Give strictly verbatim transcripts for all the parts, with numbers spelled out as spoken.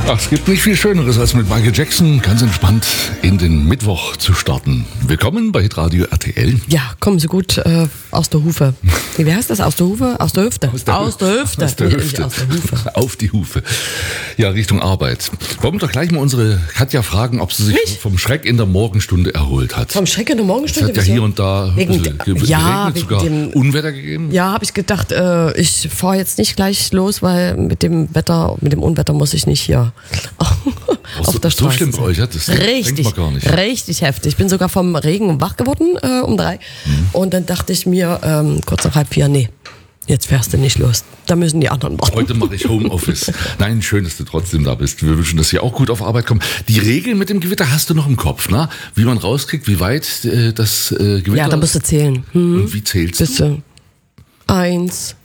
Ach, es gibt nicht viel Schöneres, als mit Michael Jackson ganz entspannt in den Mittwoch zu starten. Willkommen bei Hitradio R T L. Ja, kommen Sie gut äh, aus der Hufe. Wie heißt das? Aus der Hufe? Aus der Hüfte? Aus der, aus der Hüfte. Aus der Hüfte. Nee, aus der Hufe. Auf die Hufe. Ja, Richtung Arbeit. Wollen wir doch gleich mal unsere Katja fragen, ob sie sich Mich? vom Schreck in der Morgenstunde erholt hat. Vom Schreck in der Morgenstunde? Es hat ja hier und da wegen, ge- ge- ja, geregnet, wegen sogar dem, Unwetter gegeben. Ja, habe ich gedacht, äh, ich fahre jetzt nicht gleich los, weil mit dem Wetter, mit dem Unwetter muss ich nicht hier auf so, der so Straße schlimm bei sein. euch, ja? Das denkt Richtig, man gar nicht. richtig heftig. Ich bin sogar vom Regen wach geworden äh, um drei. Mhm. Und dann dachte ich mir, ähm, kurz nach halb vier, nee, jetzt fährst du nicht los. Da müssen die anderen warten. Heute mache ich Homeoffice. Nein, schön, dass du trotzdem da bist. Wir wünschen, dass Sie auch gut auf Arbeit kommen. Die Regeln mit dem Gewitter hast du noch im Kopf, ne? Wie man rauskriegt, wie weit äh, das äh, Gewitter Ja, da musst du zählen. Hm. Und wie zählst Bist du? du? Eins,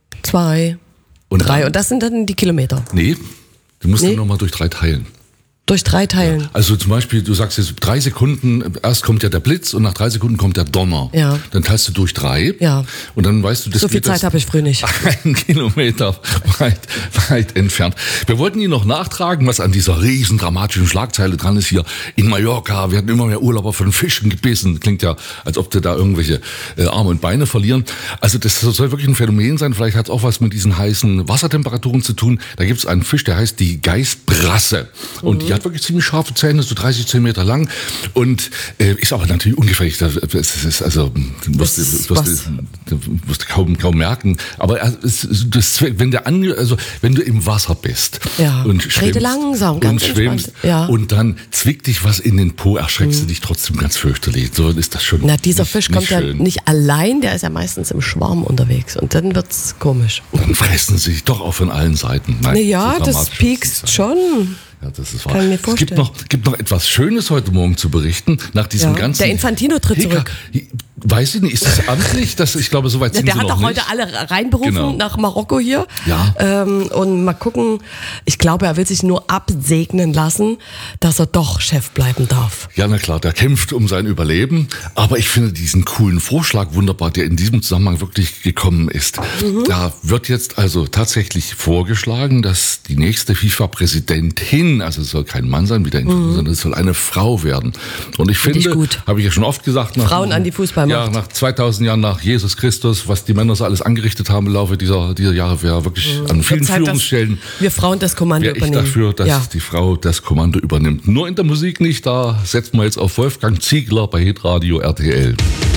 zwei, Und drei. dann? Und das sind dann die Kilometer. Nee, du musst Nee. dann nochmal durch drei teilen. Durch drei teilen. Also zum Beispiel, du sagst jetzt drei Sekunden, erst kommt ja der Blitz und nach drei Sekunden kommt der Donner. Ja. Dann teilst du durch drei. Ja. Und dann weißt du, das So viel geht das Zeit habe ich früh nicht. Ein Kilometer weit, weit entfernt. Wir wollten Ihnen noch nachtragen, was an dieser riesen dramatischen Schlagzeile dran ist hier in Mallorca. Wir hatten immer mehr Urlauber von Fischen gebissen. Klingt ja, als ob die da irgendwelche äh, Arme und Beine verlieren. Also das soll wirklich ein Phänomen sein. Vielleicht hat es auch was mit diesen heißen Wassertemperaturen zu tun. Da gibt es einen Fisch, der heißt die Geißbrasse. Und mhm. die hat wirklich ziemlich scharfe Zähne, so dreißig Zentimeter lang. Und äh, ist aber natürlich ungefährlich. Das ist also, du wirst, Das du wirst, du wirst kaum, kaum merken. Aber es, das, wenn, der Ange, also, wenn du im Wasser bist Ja. und schwimmst, Rede langsam, ganz und, schwimmst entspannt. Ja. und dann zwickt dich was in den Po, erschreckst mhm. du dich trotzdem ganz fürchterlich. So ist das schon. Na, dieser nicht, Fisch nicht kommt schön. ja nicht allein, der ist ja meistens im Schwarm unterwegs. Und dann wird's komisch. Dann fressen sie sich doch auch von allen Seiten. Nein, Na ja, so das dramatisch piekst ist es schon. Ja, das ist wahr. Kann ich mir Es gibt vorstellen. noch, gibt noch etwas Schönes heute Morgen zu berichten. Nach diesem Ja. ganzen Der Infantino tritt Hicker- zurück. Weiß ich nicht, ist das amtlich? Das, ich glaube, soweit sind Der sie hat noch doch nicht. heute alle reinberufen Genau. nach Marokko hier. Ja. Ähm, und mal gucken, ich glaube, er will sich nur absegnen lassen, dass er doch Chef bleiben darf. Ja, na klar, der kämpft um sein Überleben. Aber ich finde diesen coolen Vorschlag wunderbar, der in diesem Zusammenhang wirklich gekommen ist. Mhm. Da wird jetzt also tatsächlich vorgeschlagen, dass die nächste FIFA-Präsidentin, also es soll kein Mann sein wie der Infantino, mhm. sondern es soll eine Frau werden. Und ich Find finde, ich gut. habe ich ja schon oft gesagt, nach, Frauen an die Fußballmacht. Ja, nach zweitausend Jahren nach Jesus Christus, was die Männer so alles angerichtet haben im Laufe dieser, dieser Jahre, wäre wirklich mhm. an vielen Zeit, dass Führungsstellen wir Frauen das Kommando wäre ich übernehmen. dafür, dass Ja. die Frau das Kommando übernimmt. Nur in der Musik nicht, da setzen wir jetzt auf Wolfgang Ziegler bei Hitradio R T L.